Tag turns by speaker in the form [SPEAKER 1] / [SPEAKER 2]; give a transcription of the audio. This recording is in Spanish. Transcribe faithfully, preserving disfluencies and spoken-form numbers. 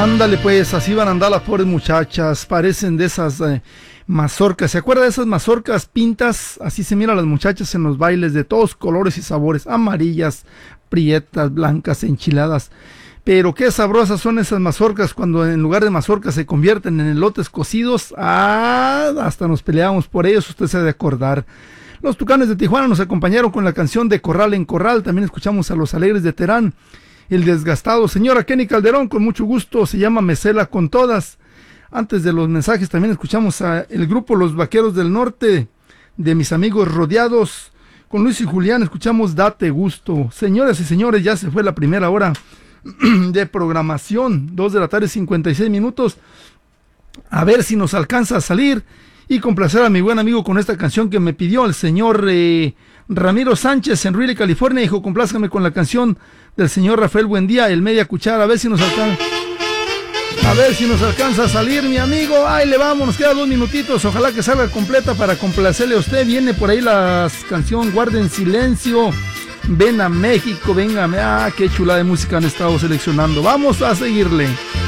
[SPEAKER 1] Ándale, pues, así van a andar las pobres muchachas, parecen de esas eh, mazorcas. ¿Se acuerda de esas mazorcas pintas? Así se miran las muchachas en los bailes de todos colores y sabores, amarillas, prietas, blancas, enchiladas. Pero qué sabrosas son esas mazorcas cuando en lugar de mazorcas se convierten en elotes cocidos. Ah, hasta nos peleamos por ellos, usted se ha de acordar. Los Tucanes de Tijuana nos acompañaron con la canción de Corral en Corral. También escuchamos a Los Alegres de Terán, El Desgastado. Señora Kenny Calderón, con mucho gusto, se llama Mecela con Todas. Antes de los mensajes también escuchamos a el grupo Los Vaqueros del Norte, de Mis Amigos Rodeados. Con Luis y Julián escuchamos Date Gusto. Señoras y señores, ya se fue la primera hora de programación, dos de la tarde, cincuenta y seis minutos. A ver si nos alcanza a salir y complacer a mi buen amigo con esta canción que me pidió el señor eh, Ramiro Sánchez en Ruile, California. Dijo, complázcame con la canción del señor Rafael Buendía, El Media Cuchara. A ver si nos alcanza a ver si nos alcanza a salir, mi amigo. Ahí le vamos, nos quedan dos minutitos, ojalá que salga completa para complacerle a usted. Viene por ahí la canción Guarden Silencio, Ven a México, venga, ah, qué chula de música han estado seleccionando. Vamos a seguirle.